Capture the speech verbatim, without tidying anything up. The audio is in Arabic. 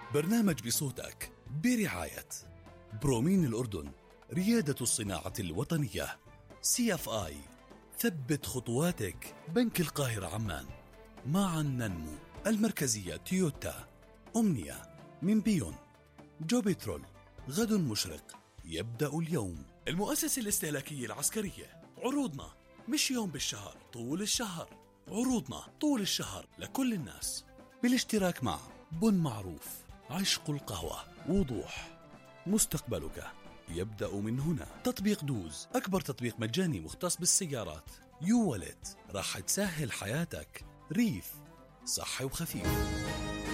برنامج بصوتك برعاية برومين الأردن، ريادة الصناعة الوطنية. سي اف آي، ثبت خطواتك. بنك القاهرة عمان. معا ننمو. المركزية تويوتا. أمنية من بيون. جوبيترول، غد مشرق يبدأ اليوم. المؤسسة الاستهلاكية العسكرية. عروضنا مش يوم بالشهر، طول الشهر. عروضنا طول الشهر لكل الناس، بالاشتراك مع بن معروف، عشق القهوة، وضوح. مستقبلك يبدأ من هنا. تطبيق دوز، أكبر تطبيق مجاني مختص بالسيارات. يو والت، راح تسهل حياتك. ريف، صحي وخفيف.